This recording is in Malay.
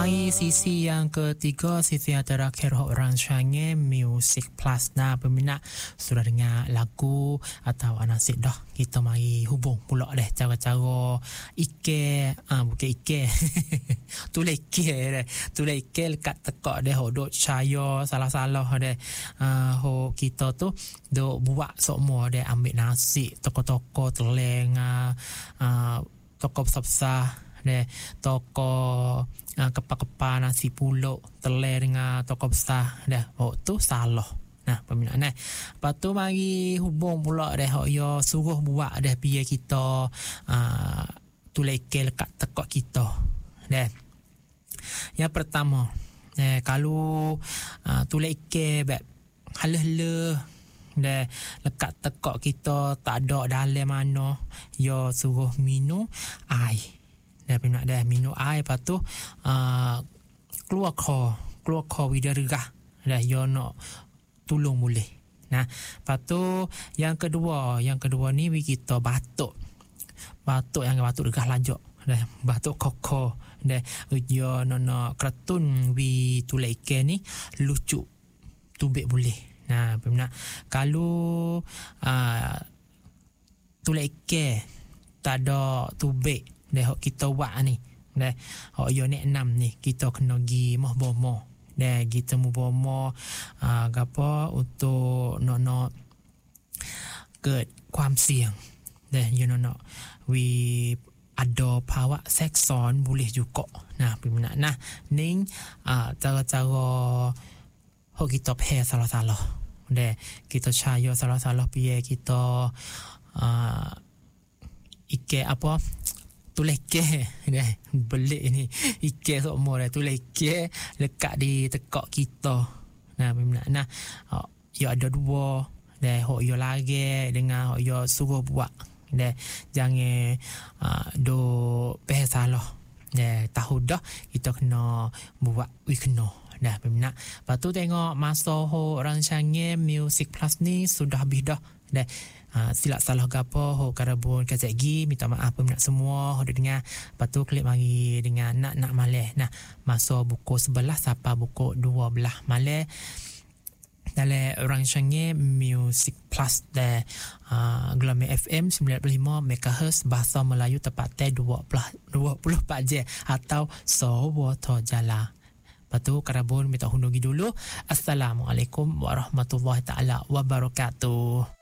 mari sisi yang ketiga, sisi yang terakhir rancangan Music Plus. Nah, peminat sudah dengar lagu atau anasib dah. Kita mari hubung pula deh cara-cara bukan tulis ike lekat tekak deh duk caya salah-salah deh. Kita tu duk buat semua deh, ambil nasi toko-toko teleng, toko besar-besar deh, toko kepa-kepa nasi pulut telur dengan toko besar dah. Tu salah. Nah, peminat nah. Lepas tu mari hubung pula dah yo suruh buat dah biar kita tulis lekat tekak kita. Dah. Yang pertama, kalau tulis bab halus-halus dah lekat tekak kita tak ada dalam mana, yo suruh minum air. Dah peminat dah minum air, lepas tu keluar kau wieder regah dah, yo nak tolong boleh. Nah, lepas tu yang kedua ni kita batuk yang batuk regah lajak dah, batuk koko dah, yo nak keretun tulai ikan ni lucu tubik boleh. Nah, peminat kalau tulai ikan tak ada tubik dah kita buat ni dah, yo nek 6 ni kita kena gi mah bomo dah, kita mu bomo gapo untuk nak ke ความเสี่ยง dah, you know nak adaภาวะ sex on boleh juga. Nah, peminat nah ning cara-cara kita pair salah-salah dah, kita caya salah-salah biar kita apa tulis ke dah belik ni ike semua dah tulis ke lekat di tekak kita. Nah, peminat nah yo ada dua dah, yo lagi dengan yo suruh buat dah, jangan do peh salah dah, tahu dah kita kena buat kena dah, peminat. Lepas tu tengok masa rancangan Music Plus ni sudah habis dah dah. Silap salah gapo karabun kazegi, minta maaf peminat semua udah dengar. Lepas tu klik mari dengan nak malih. Nah, masa buku 11 sampai buku 12 malih dalam rancangan Music Plus dah, Gelombang FM 95 MHz bahasa Melayu tepatnya 24 jam atau Sawa Tojala. Lepas tu karabun minta hundugi dulu. Assalamualaikum warahmatullahi taala wabarakatuh.